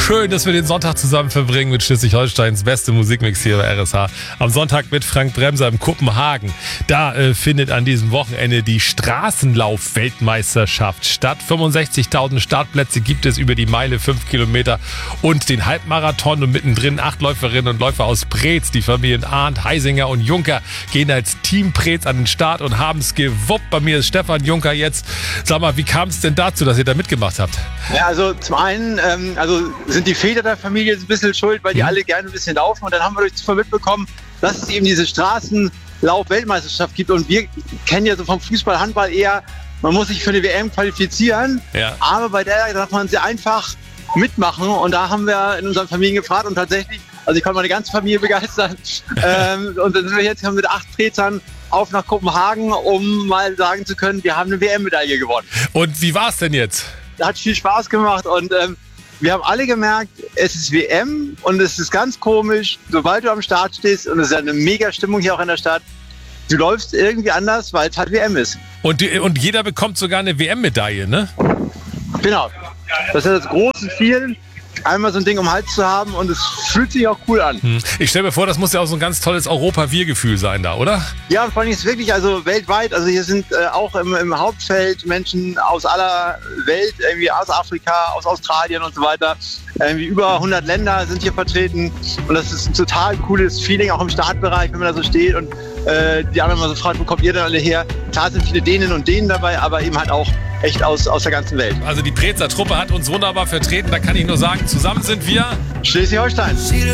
Schön, dass wir den Sonntag zusammen verbringen mit Schleswig-Holsteins beste Musikmix hier bei RSH. Am Sonntag mit Frank Bremser in Kopenhagen. Da findet an diesem Wochenende die Straßenlauf-Weltmeisterschaft statt. 65.000 Startplätze gibt es über die Meile, 5 Kilometer und den Halbmarathon. Und mittendrin 8 Läuferinnen und Läufer aus Preetz. Die Familien Arndt, Heisinger und Juncker gehen als Team Preetz an den Start und haben es gewuppt. Bei mir ist Stefan Juncker jetzt. Sag mal, wie kam es denn dazu, dass ihr da mitgemacht habt? Ja, also zum einen sind die Väter der Familie ein bisschen schuld, weil die alle gerne ein bisschen laufen. Und dann haben wir durch Zufall mitbekommen, dass es eben diese Straßenlauf-Weltmeisterschaft gibt. Und wir kennen ja so vom Fußball, Handball eher, man muss sich für eine WM qualifizieren. Ja. Aber bei der darf man sehr einfach mitmachen. Und da haben wir in unseren Familien gefragt und tatsächlich, also ich konnte meine ganze Familie begeistern. Und dann sind wir jetzt mit 8 Preetzern auf nach Kopenhagen, um mal sagen zu können, wir haben eine WM-Medaille gewonnen. Und wie war es denn jetzt? Hat viel Spaß gemacht und wir haben alle gemerkt, es ist WM und es ist ganz komisch, sobald du am Start stehst und es ist eine mega Stimmung hier auch in der Stadt, du läufst irgendwie anders, weil es halt WM ist. Und jeder bekommt sogar eine WM-Medaille, ne? Genau. Das ist das große Ziel, einmal so ein Ding um den Hals zu haben und es fühlt sich auch cool an. Ich stelle mir vor, das muss ja auch so ein ganz tolles Europa-Wir-Gefühl sein da, oder? Ja, und vor allem ist es wirklich, also weltweit, also hier sind auch im Hauptfeld Menschen aus aller Welt, irgendwie aus Afrika, aus Australien und so weiter. Irgendwie über 100 Länder sind hier vertreten und das ist ein total cooles Feeling, auch im Startbereich, wenn man da so steht und die anderen mal so fragen, wo kommt ihr denn alle her? Klar sind viele Dänen und Dänen dabei, aber eben halt auch echt aus der ganzen Welt. Also die Preetzer Truppe hat uns wunderbar vertreten, da kann ich nur sagen, zusammen sind wir Schleswig-Holstein.